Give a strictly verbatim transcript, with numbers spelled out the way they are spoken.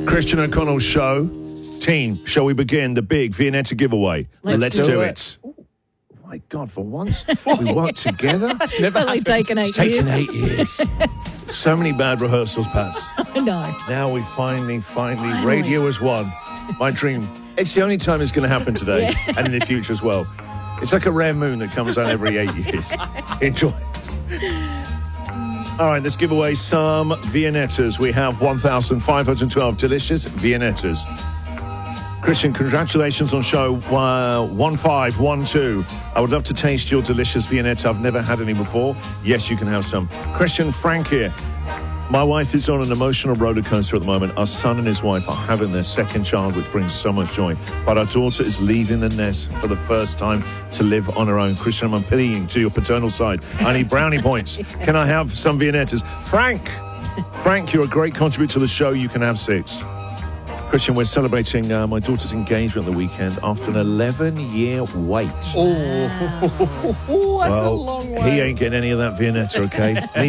Christian O'Connell Show. Team, shall we begin the big Viennetta giveaway? Let's Let's do do it. it. Oh, my God, for once, we work together. That's never It's only happened. taken eight It's taken years. eight years. So many bad rehearsals, Pats. I know. Now we finally, finally, Finally. radio has won. My dream. It's the only time it's going to happen today and in the future as well. It's like a rare moon that comes on every eight years. Enjoy. All right, let's give away some Viennettas. We have one thousand five hundred twelve delicious Viennettas. Christian, congratulations on show uh, one five one two. I would love to taste your delicious Viennetta. I've never had any before. Yes, you can have some. Christian, Frank here. My wife is on an emotional roller coaster at the moment. Our son and his wife are having their second child, which brings so much joy. But our daughter is leaving the nest for the first time to live on her own. Christian, I'm appealing to your paternal side. I need brownie points. Can I have some Viennettas? Frank! Frank, you're a great contributor to the show. You can have six. Christian, we're celebrating uh, my daughter's engagement the weekend after an eleven-year wait. Oh, that's well, a long way. he ain't getting any of that Viennetta, okay?